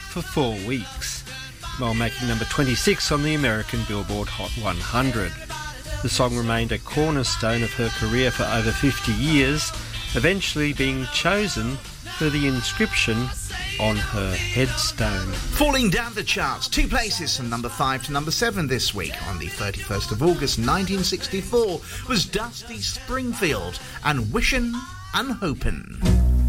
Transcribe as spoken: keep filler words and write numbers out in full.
for four weeks, while making number twenty-six on the American Billboard Hot one hundred. The song remained a cornerstone of her career for over fifty years, eventually being chosen for the inscription on her headstone. Falling down the charts, two places from number five to number seven this week. On the thirty-first of August nineteen sixty-four was Dusty Springfield and Wishin' and Hopin'.